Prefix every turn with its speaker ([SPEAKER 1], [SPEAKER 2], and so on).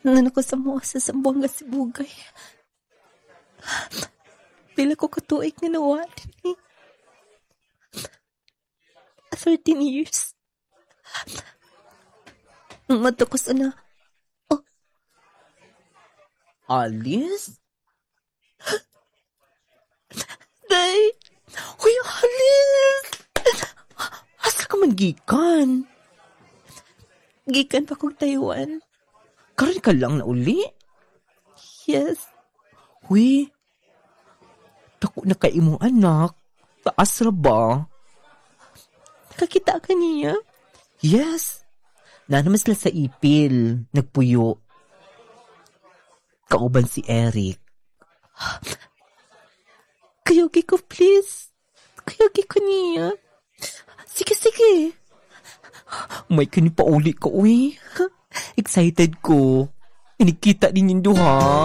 [SPEAKER 1] Nan ako sa mo sa Sambuanga Sibugay. Pila ko katuig nga nawali ni. 13 years. Matakos na. Oh.
[SPEAKER 2] Alice?
[SPEAKER 1] Day! Uy, Alice!
[SPEAKER 2] Asa ka man gikan?
[SPEAKER 1] Gikan pa kong Taiwan.
[SPEAKER 2] Karon ka lang na uli?
[SPEAKER 1] Yes.
[SPEAKER 2] Huy, dako na kay imong anak. Taas ra ba?
[SPEAKER 1] Nakakita ka niya?
[SPEAKER 2] Yes. Naman sila sa ipil. Nagpuyo. Kauban si Eric.
[SPEAKER 1] Kayugi ko, please. Kayugi ko niya. Sige, sige.
[SPEAKER 2] May kani pa uli ka, uy. Excited ko. Inikita din yung duha.